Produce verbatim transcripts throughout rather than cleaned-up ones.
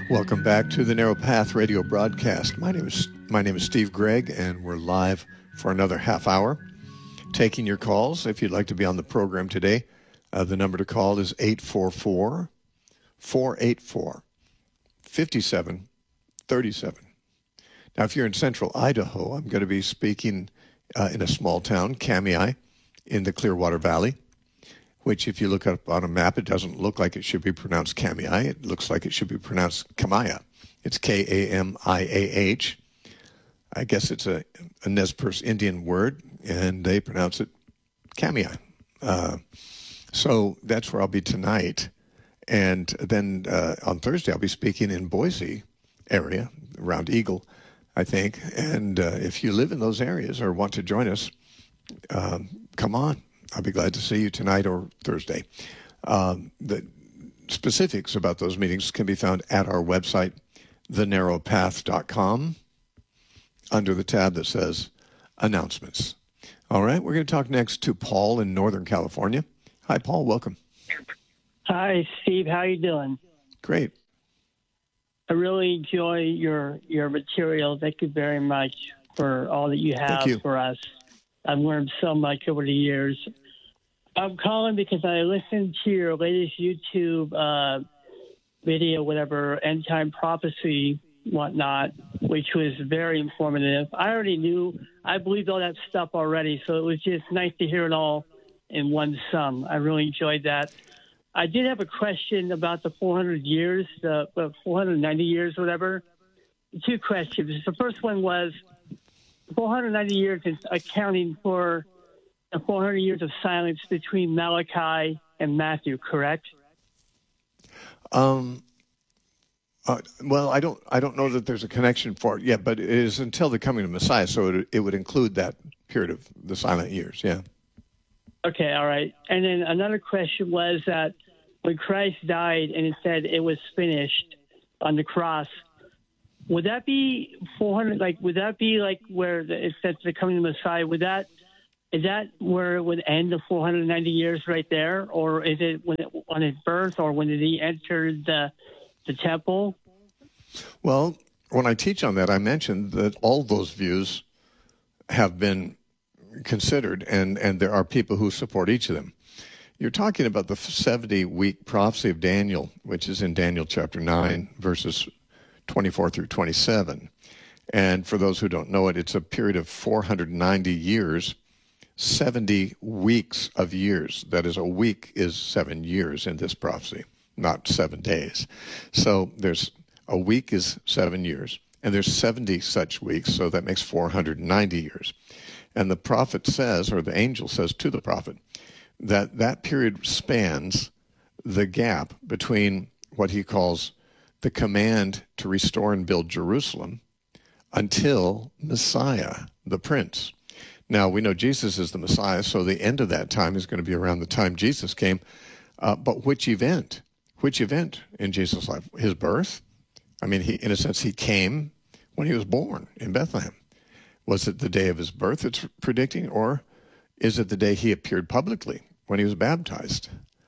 Welcome back to the Narrow Path radio broadcast. My name is my name is Steve Gregg, and we're live for another half hour, taking your calls. If you'd like to be on the program today, uh, the number to call is eight four four, four eight four, five seven three seven. Now, if you're in central Idaho, I'm going to be speaking uh, in a small town, Kamiah, in the Clearwater Valley, which if you look up on a map, it doesn't look like it should be pronounced Kamiah. It looks like it should be pronounced Kamaya. It's K A M I A H. I guess it's a, a Nez Perce Indian word, and they pronounce it Kamiah. Uh, so that's where I'll be tonight. And then uh, on Thursday, I'll be speaking in Boise area, around Eagle, I think. And uh, if you live in those areas or want to join us, um, come on. I'll be glad to see you tonight or Thursday. Um, the specifics about those meetings can be found at our website, the narrow path dot com, under the tab that says Announcements. All right, we're going to talk next to Paul in Northern California. Hi, Paul. Welcome. Hi, Steve. How you doing? Great. I really enjoy your your material. Thank you very much for all that you have you. for us. I've learned so much over the years. I'm calling because I listened to your latest YouTube uh, video, whatever, End Time Prophecy, whatnot, which was very informative. I already knew, I believed all that stuff already, so it was just nice to hear it all in one sum. I really enjoyed that. I did have a question about the four hundred years, the uh, four hundred ninety years, whatever. Two questions. The first one was, four hundred ninety years is accounting for the four hundred years of silence between Malachi and Matthew, correct? Um. Uh, well, I don't. I don't know that there's a connection for it yet, but it is until the coming of Messiah, so it, it would include that period of the silent years. Yeah. Okay. All right. And then another question was that when Christ died and it said it was finished on the cross, would that be four hundred? Like, would that be like where the, it says the coming of the Messiah? Would that is that where it would end the four hundred ninety years right there, or is it when it, on his birth, or when he entered the the temple? Well, when I teach on that, I mentioned that all those views have been considered, and and there are people who support each of them. You're talking about the seventy-week prophecy of Daniel, which is in Daniel chapter nine, verses twenty-four through twenty-seven. And for those who don't know it, it's a period of four hundred ninety years, seventy weeks of years. That is, a week is seven years in this prophecy, not seven days. So there's a week is seven years, and there's seventy such weeks, so that makes four hundred ninety years. And the prophet says, or the angel says to the prophet, that that period spans the gap between what he calls the command to restore and build Jerusalem until Messiah, the Prince. Now, we know Jesus is the Messiah, so the end of that time is going to be around the time Jesus came. Uh, but which event? Which event in Jesus' life? His birth? I mean, he, in a sense, he came when he was born in Bethlehem. Was it the day of his birth it's predicting, or is it the day he appeared publicly when he was baptized?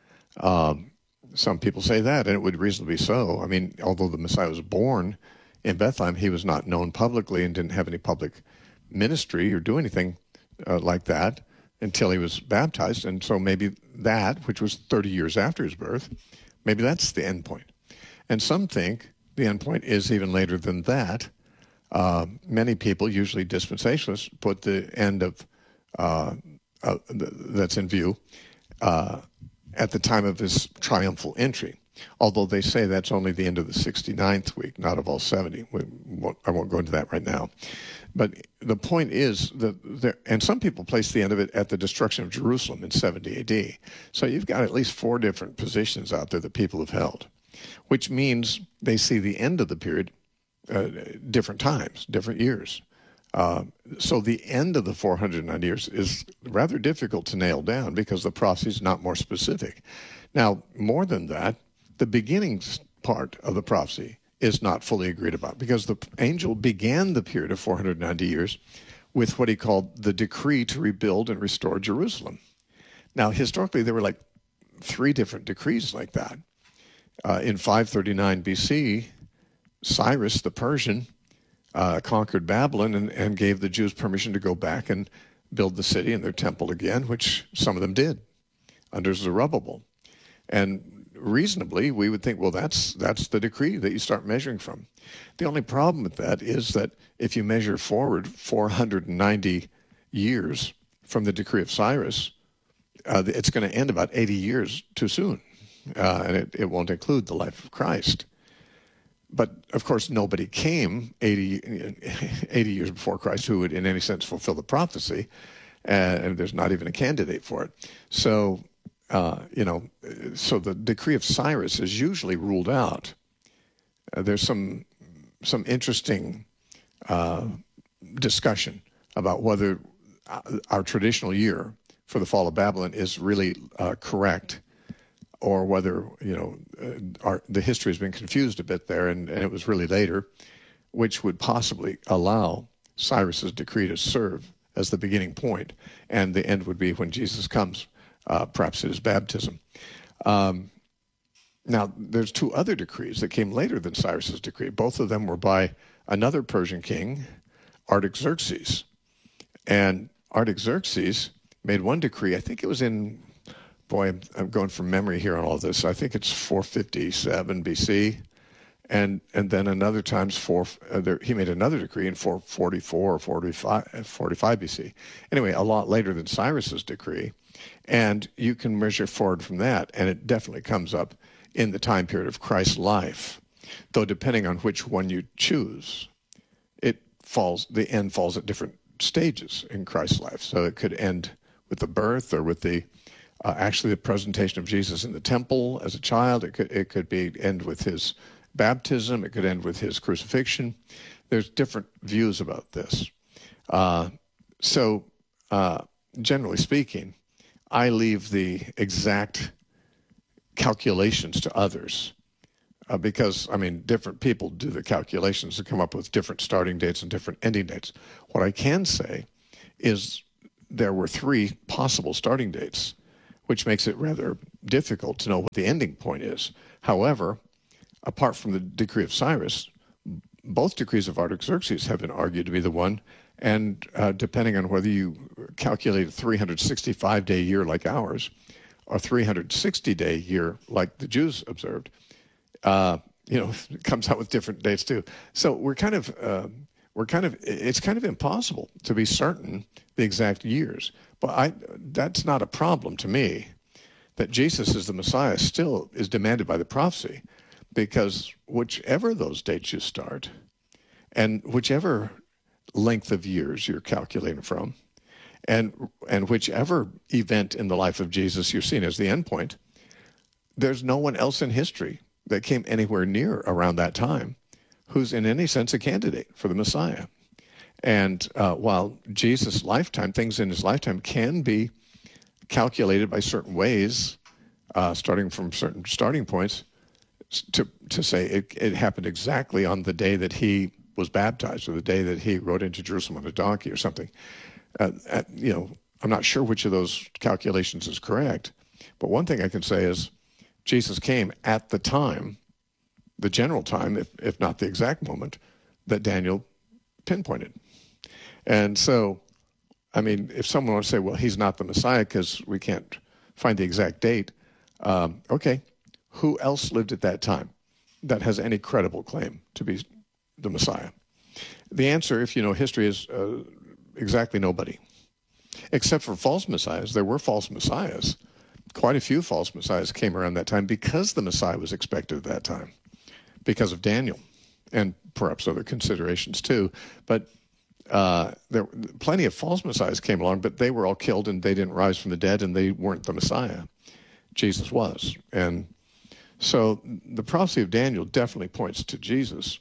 Um, some people say that, and it would reasonably be so. I mean, although the Messiah was born in Bethlehem, he was not known publicly and didn't have any public ministry or do anything uh, like that until he was baptized. And so maybe that, which was thirty years after his birth, maybe that's the end point. And some think the end point is even later than that. Uh, many people, usually dispensationalists, put the end of uh, uh, th- that's in view uh, at the time of his triumphal entry, although they say that's only the end of the sixty-ninth week, not of all seventy. We won't, I won't go into that right now. But the point is that there, and some people place the end of it at the destruction of Jerusalem in seventy A D. So you've got at least four different positions out there that people have held, which means they see the end of the period uh, different times, different years. Uh, so the end of the four hundred ninety years is rather difficult to nail down because the prophecy is not more specific. Now, more than that, the beginning part of the prophecy is not fully agreed about because the angel began the period of four hundred ninety years with what he called the decree to rebuild and restore Jerusalem. Now, historically, there were like three different decrees like that. Uh, in five thirty-nine B C, Cyrus the Persian uh, conquered Babylon and, and gave the Jews permission to go back and build the city and their temple again, which some of them did under Zerubbabel. And reasonably, we would think, well, that's that's the decree that you start measuring from. The only problem with that is that if you measure forward four hundred ninety years from the decree of Cyrus, uh, it's going to end about eighty years too soon, uh, and it, it won't include the life of Christ. But, of course, nobody came eighty, eighty years before Christ who would in any sense fulfill the prophecy, and there's not even a candidate for it. So, uh, you know, so the decree of Cyrus is usually ruled out. Uh, there's some some interesting uh, discussion about whether our traditional year for the fall of Babylon is really uh, correct, or whether, you know, uh, our, the history has been confused a bit there, and, and it was really later, which would possibly allow Cyrus's decree to serve as the beginning point, and the end would be when Jesus comes, uh, perhaps at his baptism. Um, now, there's two other decrees that came later than Cyrus's decree. Both of them were by another Persian king, Artaxerxes. And Artaxerxes made one decree, I think it was in, boy, I'm, I'm going from memory here on all this. I think it's four fifty-seven B C, and and then another times four. Uh, there, he made another decree in four forty-four or forty-five, forty-five B C. Anyway, a lot later than Cyrus's decree, and you can measure forward from that, and it definitely comes up in the time period of Christ's life. Though depending on which one you choose, it falls. The end falls at different stages in Christ's life. So it could end with the birth, or with the uh, actually the presentation of Jesus in the temple as a child. It could it could be end with his baptism. It could end with his crucifixion. There's different views about this. Uh, so uh, generally speaking, I leave the exact calculations to others. Uh, because, I mean, different people do the calculations to come up with different starting dates and different ending dates. What I can say is there were three possible starting dates, which makes it rather difficult to know what the ending point is. However, apart from the decree of Cyrus, both decrees of Artaxerxes have been argued to be the one, and uh, depending on whether you calculate a three hundred sixty-five day year like ours, or three hundred sixty day year like the Jews observed, Uh, you know, it comes out with different dates too. So we're kind of, uh, we're kind of, it's kind of impossible to be certain the exact years. But I, that's not a problem to me. That Jesus is the Messiah still is demanded by the prophecy, because whichever those dates you start, and whichever length of years you're calculating from, and and whichever event in the life of Jesus you're seeing as the end point, there's no one else in history that came anywhere near around that time who's in any sense a candidate for the Messiah. And uh, while Jesus' lifetime, things in his lifetime can be calculated by certain ways, uh, starting from certain starting points, to to say it, it happened exactly on the day that he was baptized, or the day that he rode into Jerusalem on a donkey or something. Uh, at, you know, I'm not sure which of those calculations is correct, but one thing I can say is Jesus came at the time, the general time, if, if not the exact moment, that Daniel pinpointed. And so, I mean, if someone wants to say, well, he's not the Messiah because we can't find the exact date, um, okay, who else lived at that time that has any credible claim to be the Messiah? The answer, if you know history, is uh, exactly nobody. Except for false messiahs. There were false messiahs. Quite a few false messiahs came around that time because the Messiah was expected at that time, because of Daniel, and perhaps other considerations too. But uh, there plenty of false messiahs came along, but they were all killed and they didn't rise from the dead, and they weren't the Messiah. Jesus was. And so the prophecy of Daniel definitely points to Jesus,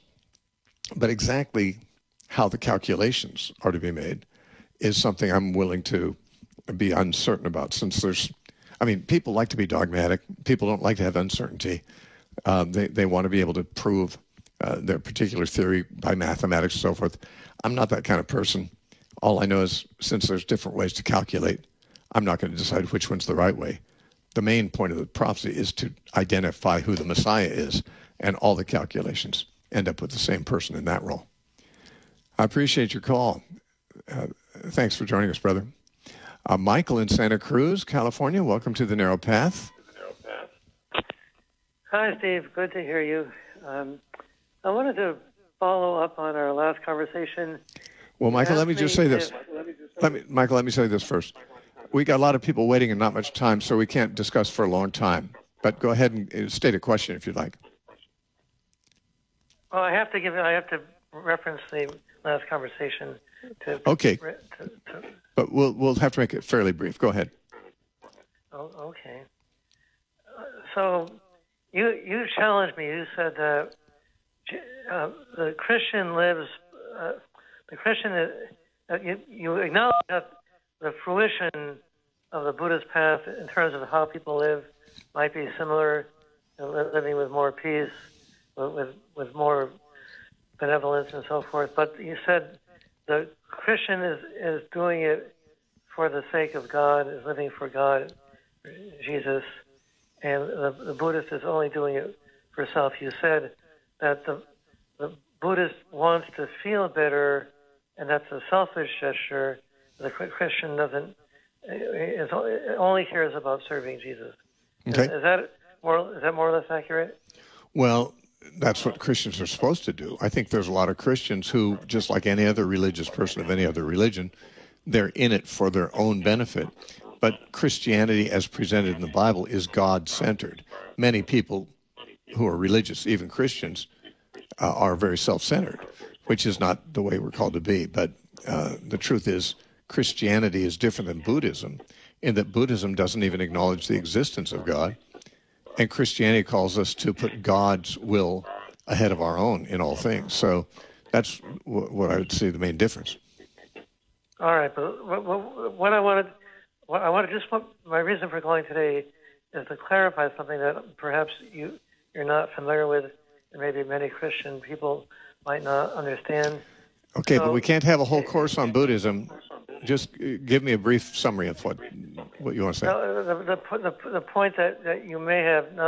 but exactly how the calculations are to be made is something I'm willing to be uncertain about, since there's I mean, people like to be dogmatic. People don't like to have uncertainty. Um, they, they want to be able to prove uh, their particular theory by mathematics and so forth. I'm not that kind of person. All I know is, since there's different ways to calculate, I'm not going to decide which one's the right way. The main point of the prophecy is to identify who the Messiah is, and all the calculations end up with the same person in that role. I appreciate your call. Uh, thanks for joining us, brother. Uh, Michael in Santa Cruz, California, welcome to The Narrow Path. Hi, Steve. Good to hear you. Um, I wanted to follow up on our last conversation. Well, Michael, let me just say this. Let me, Michael, let me say this first. We got a lot of people waiting and not much time, so we can't discuss for a long time. But go ahead and state a question if you'd like. Well, I have to give. I have to reference the last conversation. To, okay. To, to, but we'll we'll have to make it fairly brief. Go ahead. Oh, okay. Uh, so, you you challenged me. You said that uh, the Christian lives. Uh, the Christian is, uh, you you acknowledge that the fruition of the Buddhist path in terms of how people live might be similar, you know, living with more peace, with with more benevolence and so forth. But you said the Christian is, is doing it for the sake of God, is living for God, Jesus, and the, the Buddhist is only doing it for self. You said that the the Buddhist wants to feel better, and that's a selfish gesture. The Christian doesn't, is, only cares about serving Jesus. Okay. Is, is that more? Is that more or less accurate? Well, that's what Christians are supposed to do. I think there's a lot of Christians who, just like any other religious person of any other religion, they're in it for their own benefit. But Christianity, as presented in the Bible, is God-centered. Many people who are religious, even Christians, uh, are very self-centered, which is not the way we're called to be. But uh, the truth is, Christianity is different than Buddhism, in that Buddhism doesn't even acknowledge the existence of God. And Christianity calls us to put God's will ahead of our own in all things. So that's w- what I would say the main difference. All right, but what, what I wanted, what I wanted, just what my reason for calling today is to clarify something that perhaps you you're not familiar with, and maybe many Christian people might not understand. Okay, so, but we can't have a whole course on Buddhism. Just give me a brief summary of what what you want to say. No, the, the, the, the point that, that you may have not